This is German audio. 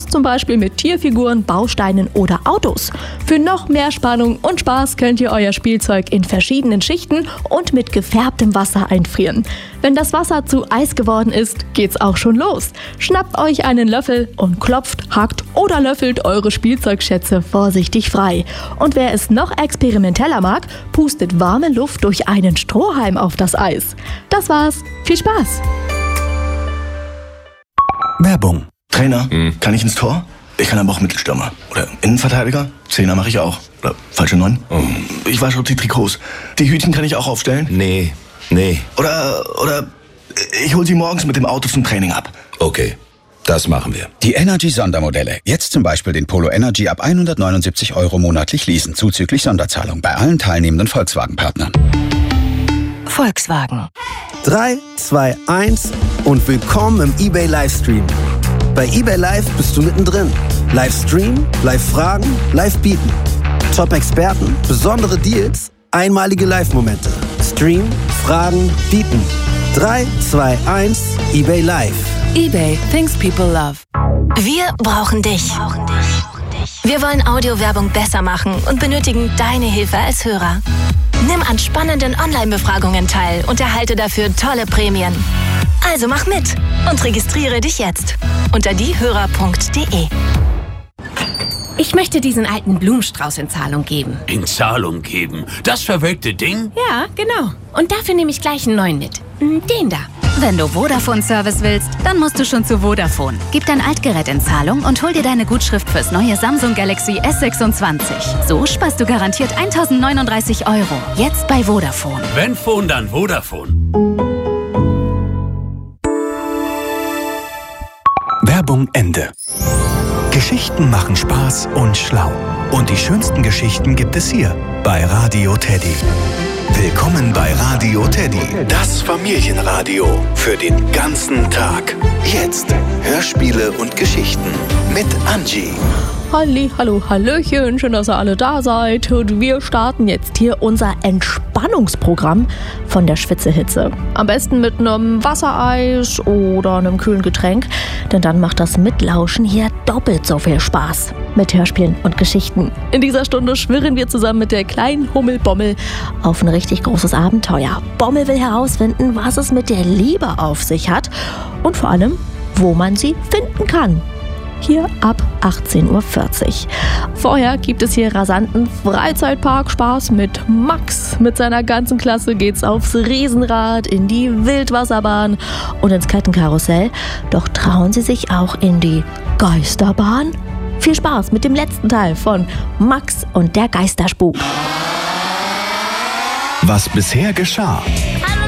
zum Beispiel mit Tierfiguren, Bausteinen oder Autos. Für noch mehr Spannung und Spaß könnt ihr euer Spielzeug in verschiedenen Schichten und mit gefärbtem Wasser einfrieren. Wenn das Wasser zu Eis geworden ist, geht's auch schon los. Schnappt euch einen Löffel und klopft, hackt oder löffelt eure Spielzeugschätze vorsichtig frei. Und wer es noch experimenteller mag, pustet warme Luft durch einen Strohhalm auf das Eis. Das war's. Viel Spaß! Werbung. Trainer, kann ich ins Tor? Ich kann aber auch Mittelstürmer. Oder Innenverteidiger? Zehner mache ich auch. Oder falsche 9? Ich wasche auch die Trikots. Die Hütchen kann ich auch aufstellen? Nee. Oder ich hol sie morgens mit dem Auto zum Training ab. Okay, das machen wir. Die Energy-Sondermodelle. Jetzt zum Beispiel den Polo Energy ab 179 € monatlich leasen, zuzüglich Sonderzahlung bei allen teilnehmenden Volkswagen-Partnern. Volkswagen. 3, 2, 1 und willkommen im eBay Livestream. Bei eBay Live bist du mittendrin. Livestream, Live-Fragen, Live-Bieten. Top-Experten, besondere Deals, einmalige Live-Momente. Stream, Fragen, Bieten. 3, 2, 1, eBay Live. eBay, things people love. Wir brauchen dich. Wir wollen Audiowerbung besser machen und benötigen deine Hilfe als Hörer. Nimm an spannenden Online-Befragungen teil und erhalte dafür tolle Prämien. Also mach mit und registriere dich jetzt unter diehörer.de. Ich möchte diesen alten Blumenstrauß in Zahlung geben. In Zahlung geben? Das verwelkte Ding? Ja, genau. Und dafür nehme ich gleich einen neuen mit. Den da. Wenn du Vodafone-Service willst, dann musst du schon zu Vodafone. Gib dein Altgerät in Zahlung und hol dir deine Gutschrift fürs neue Samsung Galaxy S26. So sparst du garantiert 1.039 €. Jetzt bei Vodafone. Wenn Phone, dann Vodafone. Werbung Ende. Geschichten machen Spaß und schlau. Und die schönsten Geschichten gibt es hier bei Radio Teddy. Willkommen bei Radio Teddy, das Familienradio für den ganzen Tag. Jetzt Hörspiele und Geschichten mit Angie. Halli, hallo, hallöchen, schön, dass ihr alle da seid. Und wir starten jetzt hier unser Entspannungsprogramm von der Schwitzehitze. Am besten mit einem Wassereis oder einem kühlen Getränk, denn dann macht das Mitlauschen hier doppelt so viel Spaß. Mit Hörspielen und Geschichten. In dieser Stunde schwirren wir zusammen mit der kleinen Hummel Bommel auf ein richtig großes Abenteuer. Bommel will herausfinden, was es mit der Liebe auf sich hat und vor allem, wo man sie finden kann. Hier ab 18:40 Uhr. Vorher gibt es hier rasanten Freizeitparkspaß mit Max. Mit seiner ganzen Klasse geht's aufs Riesenrad, in die Wildwasserbahn und ins Kettenkarussell. Doch trauen sie sich auch in die Geisterbahn? Viel Spaß mit dem letzten Teil von Max und der Geisterspuk. Was bisher geschah. Hallo